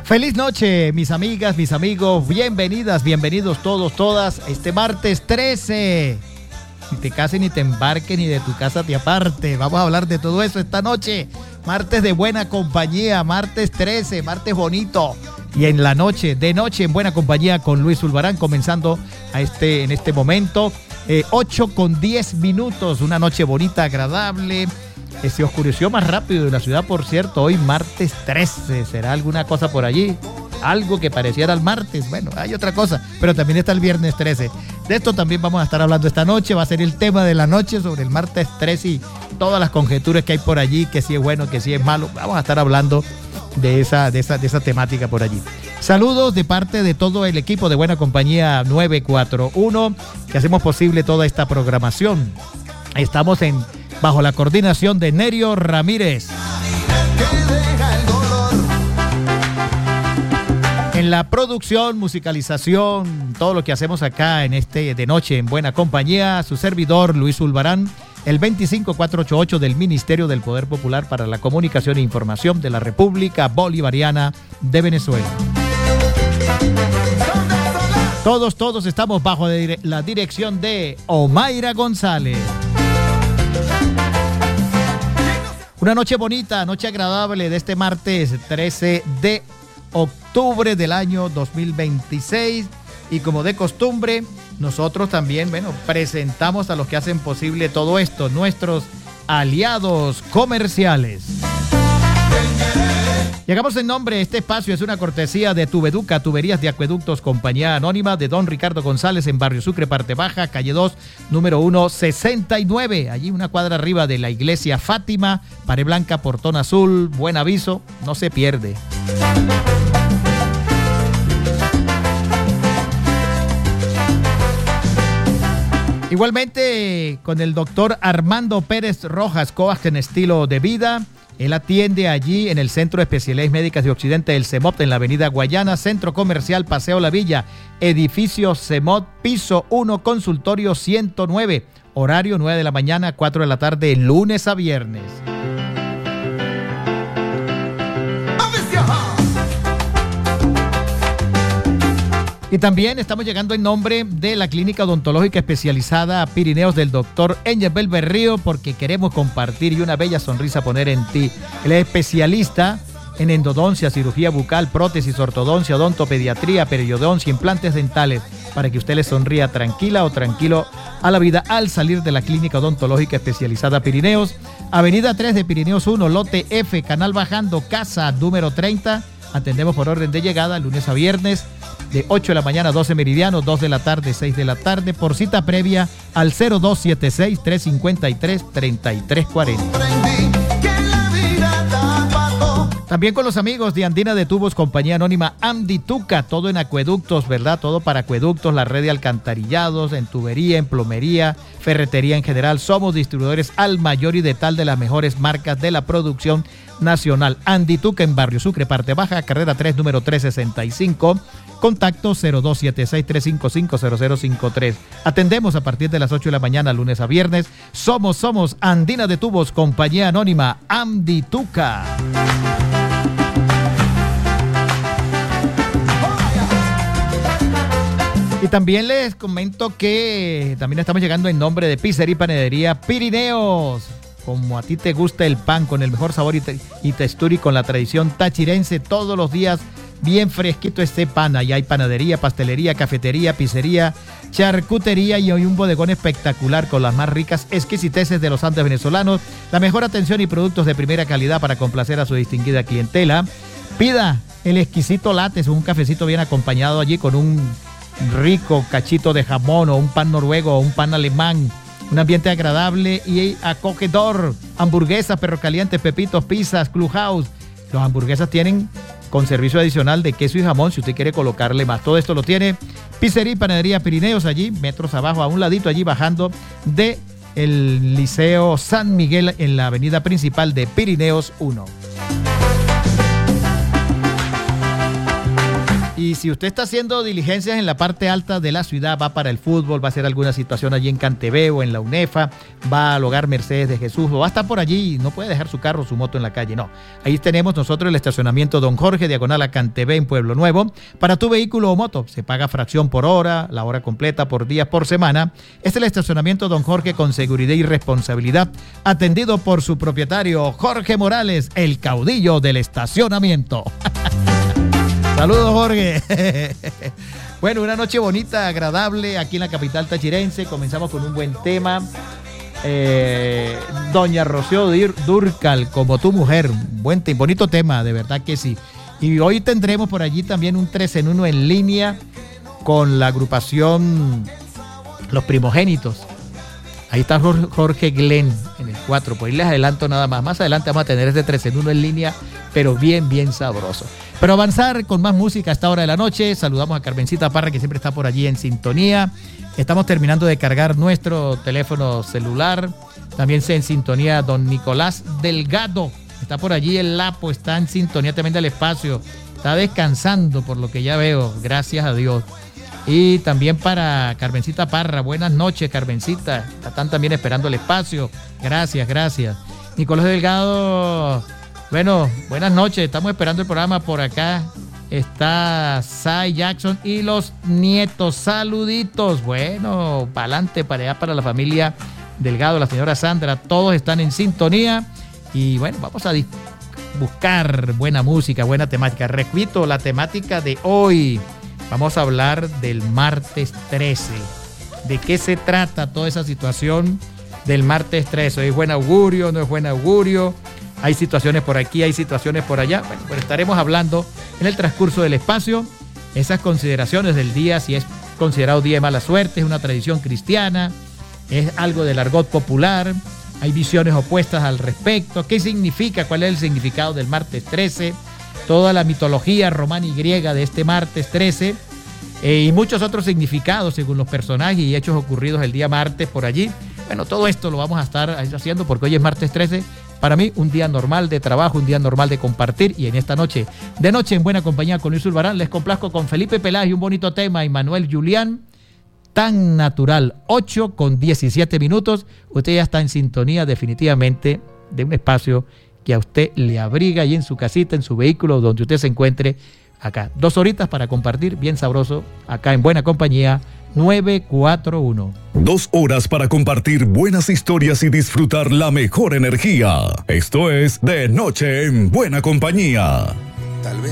Feliz noche, mis amigas, mis amigos, bienvenidas, bienvenidos todos, todas, este martes 13. Ni te cases, ni te embarques, ni de tu casa te aparte. Vamos a hablar de todo eso esta noche. Martes de buena compañía, martes 13, martes bonito. Y en la noche, de noche en buena compañía con Luis Zulbarán, comenzando en este momento. 8:10, una noche bonita, agradable. Se oscureció más rápido en la ciudad, por cierto, hoy martes 13. ¿Será alguna cosa por allí? Algo que pareciera el martes. Bueno, hay otra cosa, pero también está el viernes 13. De esto también vamos a estar hablando esta noche. Va a ser el tema de la noche sobre el martes 13 y todas las conjeturas que hay por allí, que si es bueno, que si es malo. Vamos a estar hablando de esa temática por allí. Saludos de parte de todo el equipo de Buena Compañía 941, que hacemos posible toda esta programación. Estamos bajo la coordinación de Nerio Ramírez. En la producción, musicalización, todo lo que hacemos acá en de noche en Buena Compañía, su servidor Luis Zulbarán, el 25488 del Ministerio del Poder Popular para la Comunicación e Información de la República Bolivariana de Venezuela. Todos estamos bajo la dirección de Omaira González. Una noche bonita, noche agradable de este martes 13 de octubre del año 2026. Y como de costumbre, nosotros también, presentamos a los que hacen posible todo esto, nuestros aliados comerciales. Llegamos en nombre, este espacio es una cortesía de Tubeduca, Tuberías de Acueductos, Compañía Anónima, de don Ricardo González en Barrio Sucre, Parte Baja, calle 2, número 169, allí una cuadra arriba de la iglesia Fátima, pared blanca, portón azul, buen aviso, no se pierde. Igualmente con el doctor Armando Pérez Rojas, Coagen Estilo de Vida. Él atiende allí en el Centro de Especialidades Médicas de Occidente del CEMOT, en la avenida Guayana, Centro Comercial Paseo La Villa, edificio CEMOT, piso 1, consultorio 109, horario 9 de la mañana, 4 de la tarde, lunes a viernes. Y también estamos llegando en nombre de la Clínica Odontológica Especializada Pirineos del doctor Engel Belberrío, porque queremos compartir y una bella sonrisa poner en ti. Él es especialista en endodoncia, cirugía bucal, prótesis, ortodoncia, odontopediatría, periodoncia, implantes dentales, para que usted le sonría tranquila o tranquilo a la vida al salir de la Clínica Odontológica Especializada Pirineos. Avenida 3 de Pirineos 1, lote F, canal bajando, casa número 30. Atendemos por orden de llegada, lunes a viernes, de 8 de la mañana a 12 meridiano, 2 de la tarde, 6 de la tarde, por cita previa al 0276-353-3340. También con los amigos de Andina de Tubos, Compañía Anónima Amdituca, todo en acueductos, ¿verdad? Todo para acueductos, la red de alcantarillados, en tubería, en plomería, ferretería en general. Somos distribuidores al mayor y de tal de las mejores marcas de la producción nacional. Andituca en Barrio Sucre, Parte Baja, carrera 3, número 365. Contacto 0276-355-0053. Atendemos a partir de las 8 de la mañana, lunes a viernes. Somos Andina de Tubos, Compañía Anónima Amdituca. Y también les comento que también estamos llegando en nombre de Pizzería y Panadería Pirineos. Como a ti te gusta el pan, con el mejor sabor y textura y con la tradición tachirense, todos los días bien fresquito este pan. Allá hay panadería, pastelería, cafetería, pizzería, charcutería y hoy un bodegón espectacular con las más ricas exquisiteces de los Andes venezolanos, la mejor atención y productos de primera calidad para complacer a su distinguida clientela. Pida el exquisito lattes, un cafecito bien acompañado allí con un rico cachito de jamón o un pan noruego o un pan alemán. Un ambiente agradable y acogedor. Hamburguesas, perro caliente, pepitos, pizzas, Clubhouse. Los hamburguesas tienen con servicio adicional de queso y jamón si usted quiere colocarle más. Todo esto lo tiene Pizzería y Panadería Pirineos, allí, metros abajo, a un ladito, allí bajando de el Liceo San Miguel en la avenida principal de Pirineos 1. Y Y si usted está haciendo diligencias en la parte alta de la ciudad, va para el fútbol, va a hacer alguna situación allí en Cantebé o en la UNEFA, va al Hogar Mercedes de Jesús, o va a estar por allí, no puede dejar su carro o su moto en la calle, no. Ahí tenemos nosotros el estacionamiento Don Jorge, diagonal a Cantebé en Pueblo Nuevo. Para tu vehículo o moto, se paga fracción por hora, la hora completa por días, por semana. Es el estacionamiento Don Jorge con seguridad y responsabilidad, atendido por su propietario Jorge Morales, el caudillo del estacionamiento. Saludos, Jorge. Bueno, una noche bonita, agradable aquí en la capital tachirense. Comenzamos con un buen tema. Doña Rocío Dúrcal, Como tu mujer. Bonito tema, de verdad que sí. Y hoy tendremos por allí también un 3 en 1 en línea con la agrupación Los Primogénitos. Ahí está Jorge Glenn en el 4. Por ahí les adelanto nada más. Más adelante vamos a tener ese 3 en 1 en línea, pero bien sabroso. Pero avanzar con más música a esta hora de la noche. Saludamos a Carmencita Parra, que siempre está por allí en sintonía. Estamos terminando de cargar nuestro teléfono celular. También en sintonía don Nicolás Delgado. Está por allí el Lapo, está en sintonía también del espacio. Está descansando por lo que ya veo, gracias a Dios. Y también para Carmencita Parra, buenas noches, Carmencita. Están también esperando el espacio. Gracias. Nicolás Delgado, bueno, buenas noches. Estamos esperando el programa por acá. Está Sai Jackson y los nietos. Saluditos. Bueno, para adelante, para allá, para la familia Delgado, la señora Sandra. Todos están en sintonía. Y bueno, vamos a buscar buena música, buena temática. Repito, la temática de hoy. Vamos a hablar del martes 13. ¿De qué se trata toda esa situación del martes 13? ¿Es buen augurio? ¿No es buen augurio? Hay situaciones por aquí, hay situaciones por allá. Bueno, pues estaremos hablando en el transcurso del espacio esas consideraciones del día, si es considerado día de mala suerte, es una tradición cristiana, es algo del argot popular, hay visiones opuestas al respecto. ¿Qué significa? ¿Cuál es el significado del martes 13? Toda la mitología romana y griega de este martes 13 y muchos otros significados según los personajes y hechos ocurridos el día martes por allí. Bueno, todo esto lo vamos a estar haciendo porque hoy es martes 13. Para mí, un día normal de trabajo, un día normal de compartir. Y en esta noche, de noche en buena compañía con Luis Urbarán, les complazco con Felipe Peláez y un bonito tema, y Manuel Julián, Tan Natural, 8:17. Usted ya está en sintonía definitivamente de un espacio que a usted le abriga y en su casita, en su vehículo, donde usted se encuentre acá. 2 horitas para compartir, bien sabroso, acá en buena compañía, 941. 2 horas para compartir buenas historias y disfrutar la mejor energía. Esto es De Noche en Buena Compañía. Tal vez